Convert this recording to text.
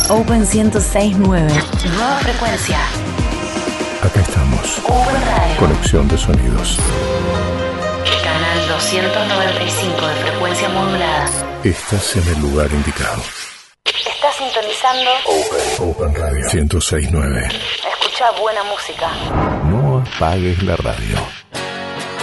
Open 106.9. Nueva frecuencia. Acá estamos. Open Radio. Conexión de sonidos. Canal 295 de frecuencia modulada. Estás en el lugar indicado. Estás sintonizando Open Radio 106.9. Escucha buena música. No apagues la radio.